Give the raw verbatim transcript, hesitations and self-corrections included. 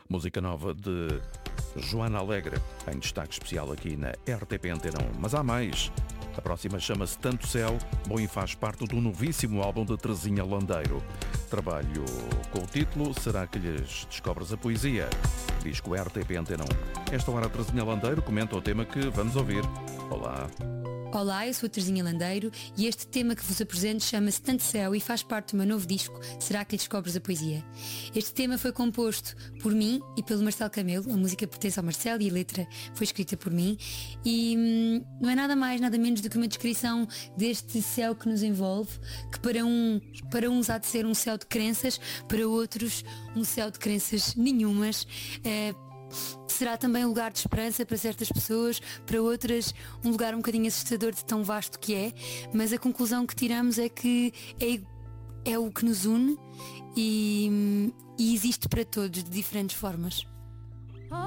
Música nova de Joana Alegre, em destaque especial aqui na R T P Antena um. Mas há mais. A próxima chama-se Tanto Céu, bom, e faz parte do novíssimo álbum de Terezinha Landeiro. Trabalho com o título Será que lhes descobres a poesia? Disco R T P Antena um. Esta hora a Terezinha Landeiro comenta o tema que vamos ouvir. Olá. Olá, eu sou a Terezinha Landeiro e este tema que vos apresento chama-se Tanto Céu e faz parte do meu novo disco Será que lhe descobres a poesia? Este tema foi composto por mim e pelo Marcelo Camelo, a música pertence ao Marcelo e a letra foi escrita por mim e hum, não é nada mais, nada menos do que uma descrição deste céu que nos envolve, que para, um, para uns há de ser um céu de crenças, para outros um céu de crenças nenhumas. É, será também um lugar de esperança para certas pessoas, para outras um lugar um bocadinho assustador de tão vasto que é, mas a conclusão que tiramos é que é, é o que nos une e, e existe para todos de diferentes formas.